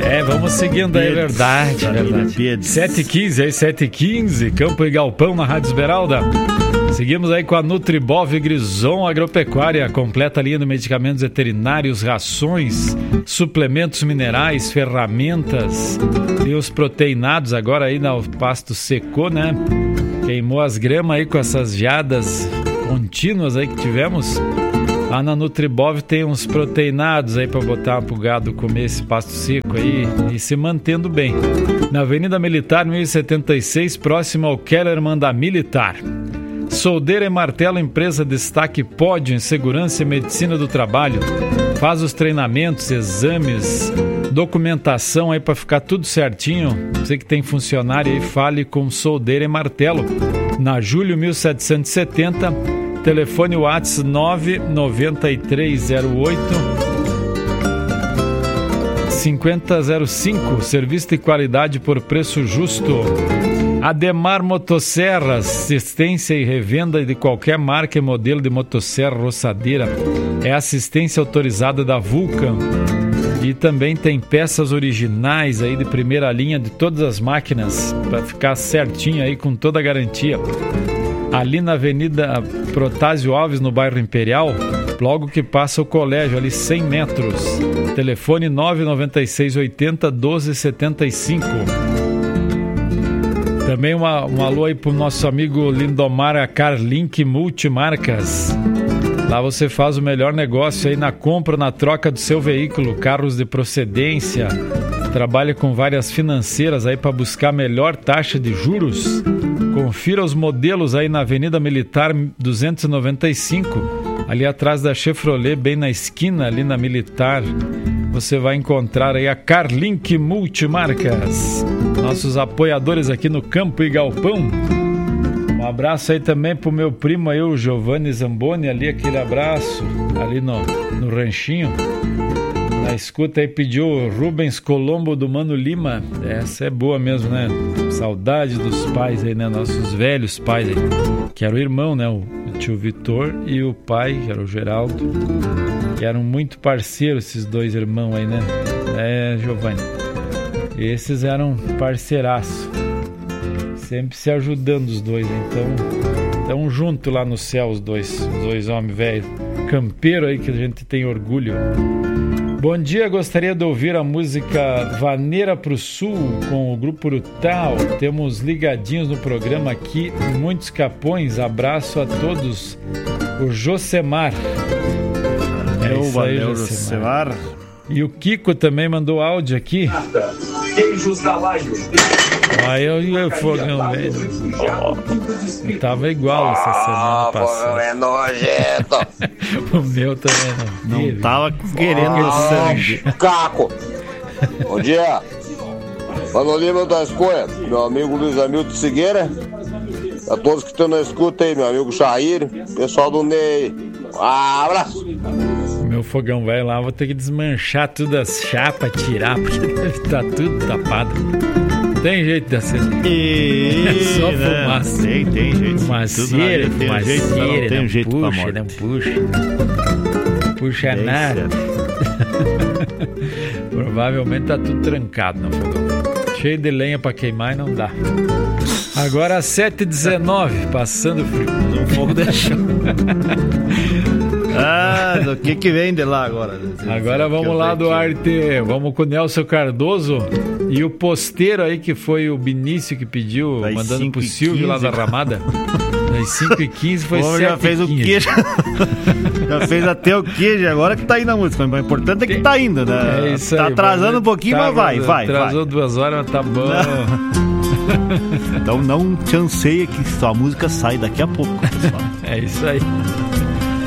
Vamos seguindo aí, verdade. 7h15, aí 7h15, Campo e Galpão na Rádio Esmeralda. Seguimos aí com a Nutribov Grison Agropecuária, completa linha de medicamentos veterinários, rações, suplementos minerais, ferramentas e os proteinados. Agora aí o pasto secou, né? Queimou as gramas aí com essas geadas contínuas aí que tivemos. Lá na Nutribov tem uns proteinados aí para botar pro gado comer esse pasto seco aí e se mantendo bem. Na Avenida Militar 1076, próximo ao Kellerman da Militar. Soldeira e Martelo, empresa destaque Pódio em segurança e medicina do trabalho. Faz os treinamentos, exames, documentação aí para ficar tudo certinho. Você que tem funcionário aí, fale com Soldeira e Martelo. Na Júlio 1770, telefone WhatsApp 99308 5005, serviço de qualidade por preço justo. Ademar Motosserras, assistência e revenda de qualquer marca e modelo de motosserra roçadeira. É assistência autorizada da Vulcan. E também tem peças originais aí de primeira linha de todas as máquinas para ficar certinho aí com toda a garantia. Ali na Avenida Protásio Alves, no bairro Imperial, logo que passa o colégio, ali 100 metros. Telefone 99680 1275. Também um alô aí pro nosso amigo Lindomar, a Carlink Multimarcas. Lá você faz o melhor negócio aí na compra, na troca do seu veículo, carros de procedência. Trabalha com várias financeiras aí para buscar a melhor taxa de juros. Confira os modelos aí na Avenida Militar 295, ali atrás da Chevrolet, bem na esquina ali na Militar. Você vai encontrar aí a Carlink Multimarcas. Nossos apoiadores aqui no Campo e Galpão. Um abraço aí também pro meu primo aí, o Giovanni Zamboni, ali, aquele abraço, ali no ranchinho. Na escuta aí pediu Rubens Colombo do Mano Lima. Essa é boa mesmo, né? Saudade dos pais aí, né? Nossos velhos pais aí. Que era o irmão, né? O tio Vitor e o pai, que era o Geraldo. Que eram muito parceiros esses dois irmãos aí, né? Giovanni. Esses eram parceiraços. Sempre se ajudando os dois, então estão juntos lá no céu os dois homens velhos, campeiro aí que a gente tem orgulho. Bom dia, gostaria de ouvir a música Vaneira pro Sul com o Grupo Urutau. Temos ligadinhos no programa aqui, muitos capões, abraço a todos. O Josemar. Isso aí, Josemar. E o Kiko também mandou áudio aqui. Queijos da Laio. Aí eu fogão, velho. Tava igual essa semana passada. É nojento. O meu também não tava querendo sangue. Caco. Bom dia. Mano Lima da Escolha, meu amigo Luiz Hamilton Segueira. A todos que estão na escuta aí, meu amigo Jair, pessoal do Ney. Abraço. Meu fogão velho lá, vou ter que desmanchar tudo as chapas, tirar, porque deve estar tudo tapado. Tem jeito de acender. É só fumaça. Tem jeito. Fumaceira, tem jeito pra morte. Não puxa nada. Provavelmente tá tudo trancado no fogão. Cheio de lenha pra queimar e não dá. Agora 7h19, passando frio. Um fogo deixou. Do que vem de lá agora? Agora vamos lá, Duarte. Vamos com o Nelson Cardoso e o posteiro aí que foi o Benício que pediu, das mandando pro Silvio lá da Ramada. Das 5h15 foi 7h15. Já fez o queijo. Já fez até o queijo, agora que tá indo a música. O importante é que tá indo, né? É isso tá aí, atrasando um pouquinho, mas vai. Atrasou 2 horas, mas tá bom. Então não chanceia que sua música sai daqui a pouco, pessoal. É isso aí.